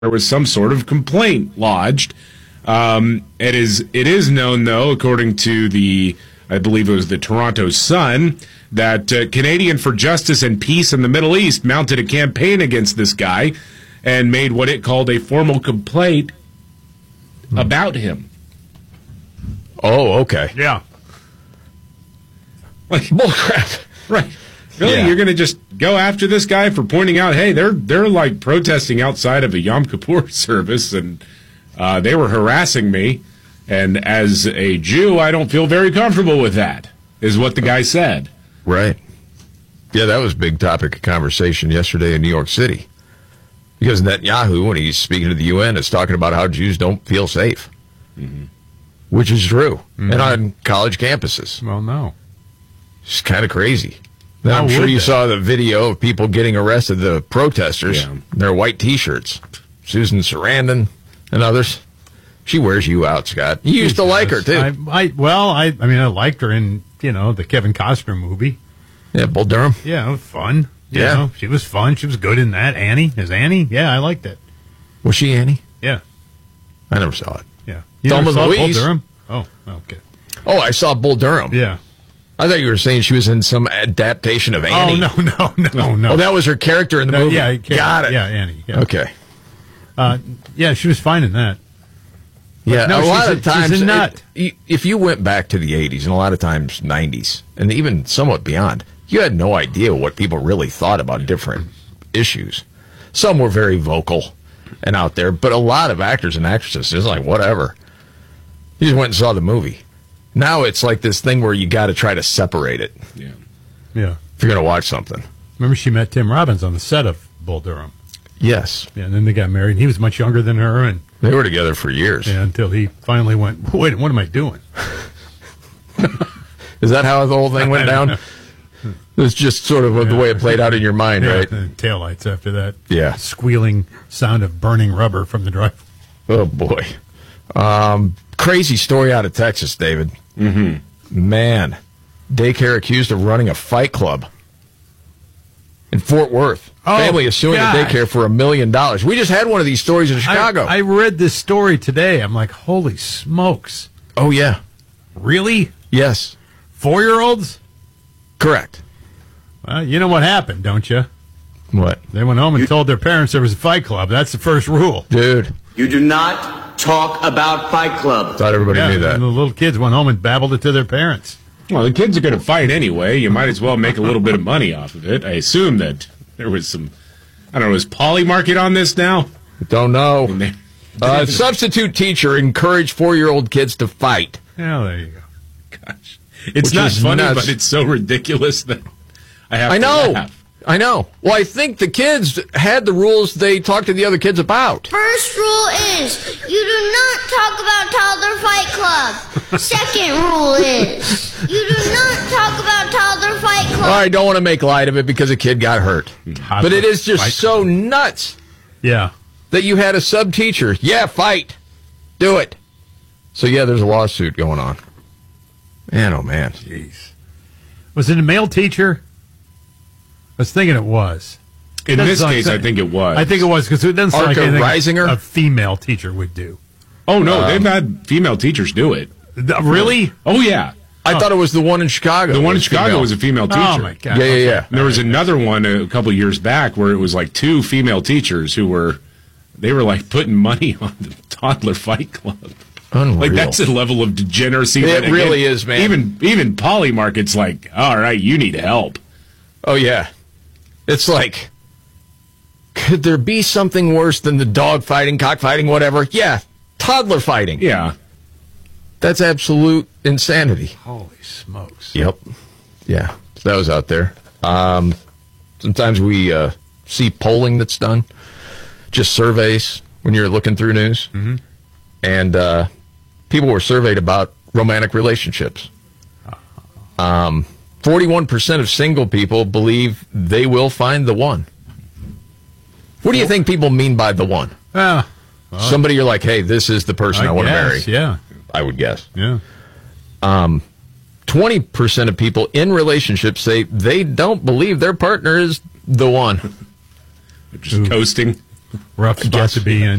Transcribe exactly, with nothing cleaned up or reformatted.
there was some sort of complaint lodged. Um, it is it is known, though, according to the, I believe it was the Toronto Sun, that uh, Canadian for Justice and Peace in the Middle East mounted a campaign against this guy and made what it called a formal complaint hmm. about him. Oh, okay. Yeah. Like, bullcrap. Right. Really, yeah. You're going to just go after this guy for pointing out, hey, they're they're like protesting outside of a Yom Kippur service, and uh, they were harassing me. And as a Jew, I don't feel very comfortable with that, is what the guy said. Right. Yeah, that was a big topic of conversation yesterday in New York City. Because Netanyahu, when he's speaking to the U N, is talking about how Jews don't feel safe. Mm-hmm. Which is true. Mm-hmm. And on college campuses. Well, no. It's kind of crazy. I'm sure you saw the video of people getting arrested, the protesters, yeah. in their white T-shirts. Susan Sarandon and others. She wears you out, Scott. You used to like her, too. I, I, well, I, I mean, I liked her in, you know, the Kevin Costner movie. Yeah, Bull Durham. Yeah, it was fun. You Yeah. know, she was fun. She was good in that. Annie. Is Annie? Yeah, I liked it. Was she Annie? Yeah. I never saw it. Yeah. You Thelma never saw Bull Louise? Durham? Oh, okay. Oh, I saw Bull Durham. Yeah. I thought you were saying she was in some adaptation of Annie. Oh, no, no, no, no. Oh, that was her character in the no, movie. Yeah, got it. Yeah, Annie. Yeah. Okay. Uh, yeah, she was fine in that. But yeah, no, a lot a, of times, she's a nut. It, if you went back to the eighties, and a lot of times nineties, and even somewhat beyond, you had no idea what people really thought about different issues. Some were very vocal and out there, but a lot of actors and actresses, it's like, whatever. You just went and saw the movie. Now it's like this thing where you got to try to separate it. Yeah. Yeah. If you're going to watch something. Remember she met Tim Robbins on the set of Bull Durham. Yes. Yeah, and then they got married. He was much younger than her, and they were together for years. Yeah, until he finally went, wait, what am I doing? Is that how the whole thing went down? It was just sort of yeah. the way it played out in your mind, yeah, right? And taillights after that. Yeah. Squealing sound of burning rubber from the drive. Oh, boy. Um, crazy story out of Texas, David. Mm-hmm. Man, daycare accused of running a fight club in Fort Worth. Oh, Family is suing gosh. the daycare for a million dollars. We just had one of these stories in Chicago. I, I read this story today. I'm like, holy smokes. Oh, yeah. Really? Yes. Four-year-olds? Correct. Well, you know what happened, don't you? What? They went home and told their parents there was a fight club. That's the first rule. Dude. You do not talk about Fight Club. Thought everybody yeah, knew that. And the little kids went home and babbled it to their parents. Well, the kids are going to fight anyway. You might as well make a little bit of money off of it. I assume that there was some, I don't know, is Poly Market on this now? Don't know. They, uh, substitute teacher encouraged four-year-old kids to fight. Yeah, there you go. Gosh. It's Which not funny, nuts. but it's so ridiculous that I have I to know. laugh. I know. Well, I think the kids had the rules they talked to the other kids about. First rule is you do not talk about Toddler Fight Club. Second rule is you do not talk about Toddler Fight Club. Well, I don't want to make light of it because a kid got hurt. Toddler but it is just Fight so Club. nuts Yeah. that you had a sub-teacher. Yeah, fight. Do it. So, yeah, there's a lawsuit going on. Man, oh, man. Jeez. Was it a male teacher? I was thinking it was. In It this doesn't case, sound- I think it was. I think it was because it doesn't sound like Arca anything Reisinger? a female teacher would do. Oh, no, Um, they've had female teachers do it. Th- Really? Oh, yeah. I Oh. thought it was the one in Chicago. The one in was Chicago female. was a female teacher. Oh, my God. Yeah, yeah, yeah. And there was another one a couple years back where it was like two female teachers who were, they were like putting money on the Toddler Fight Club. Unreal. Like that's a level of degeneracy. It that, really again, is, man. Even even Poly Market's like, all right, you need help. Oh, yeah. It's like, could there be something worse than the dog fighting, cockfighting, whatever? Yeah, toddler fighting. Yeah. That's absolute insanity. Holy smokes. Yep. Yeah, that was out there. Um, sometimes we uh, see polling that's done, just surveys when you're looking through news. Mm-hmm. And uh, people were surveyed about romantic relationships. Um, forty-one percent of single people believe they will find the one. What do you think people mean by the one? Ah, well, Somebody you're like, hey, this is the person I, I want to marry. guess, Yeah. I would guess. Yeah. Um, twenty percent of people in relationships say they don't believe their partner is the one. Just Ooh. coasting. Rough spot to be in.